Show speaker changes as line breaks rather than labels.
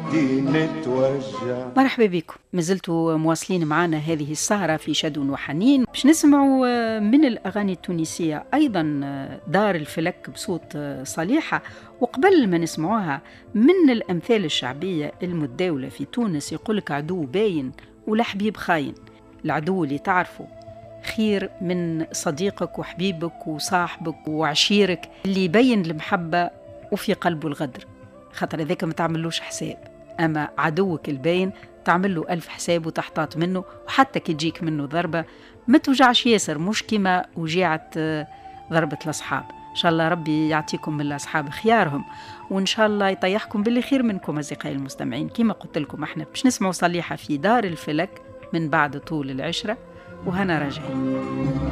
بدي نتوجع.
مرحبا بكم، مازلتوا مواصلين معنا هذه السهرة في شد وحنين باش نسمعوا من الأغاني التونسية أيضا دار الفلك بصوت صليحة. وقبل ما نسمعوها من الأمثال الشعبية المتداولة في تونس يقولك عدو باين ولا حبيب خاين. العدو اللي تعرفه خير من صديقك وحبيبك وصاحبك وعشيرك اللي يبين المحبة وفي قلبه الغدر، خاطر ذاك ما تعملوش حساب. أما عدوك الباين تعمل له 1000 حساب وتحتاط منه، وحتى كي تجيك منه ضربة ما توجعش ياسر، مش كما وجعت ضربة الأصحاب. إن شاء الله ربي يعطيكم من الأصحاب خيارهم، وإن شاء الله يطيحكم باللي خير منكم أصدقائي المستمعين. كما قلت لكم احنا باش نسمعوا صليحة في دار الفلك من بعد طول العشرة، وهنا راجعين.